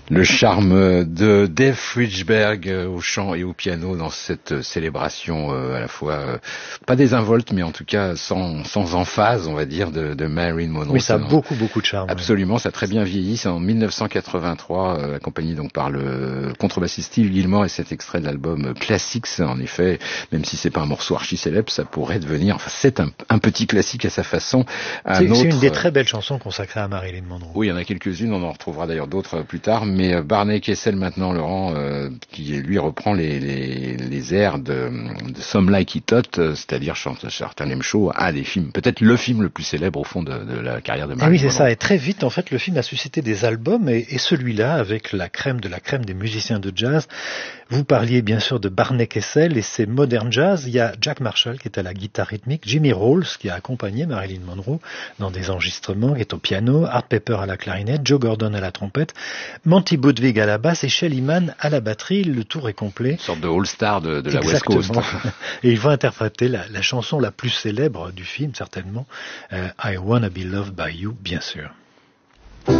Le charme de Dave Frishberg au chant et au piano dans cette célébration à la fois pas désinvolte mais en tout cas sans emphase on va dire de Marilyn Monroe. Oui, ça a beaucoup de charme. Absolument, oui. Ça a très bien vieilli. C'est en 1983 accompagné donc par le contrebassiste Steve Gilmore et cet extrait de l'album Classics. En effet, même si c'est pas un morceau archi célèbre, ça pourrait devenir. Enfin, c'est un petit classique à sa façon. C'est une des très belles chansons consacrées à Marilyn Monroe. Oui, il y en a quelques-unes. On en retrouvera d'ailleurs d'autres plus tard. Mais Barney Kessel maintenant, Laurent, qui lui reprend les airs de Some Like It Hot, c'est-à-dire chante Certains Name Show, un des films, peut-être le film le plus célèbre au fond de la carrière de Marilyn Monroe. Oui, c'est ça. Et très vite, en fait, le film a suscité des albums et celui-là, avec la crème de la crème des musiciens de jazz. Vous parliez bien sûr de Barney Kessel et ses modern jazz. Il y a Jack Marshall qui est à la guitare rythmique, Jimmy Rolls qui a accompagné Marilyn Monroe dans des enregistrements, qui est au piano, Art Pepper à la clarinette, Joe Gordon à la trompette, Monty Budwig à la basse et Shelly Manne à la batterie. Le tour est complet. Une sorte de all-star de la West Coast. Et il va interpréter la chanson la plus célèbre du film, certainement, I Wanna Be Loved by You, bien sûr.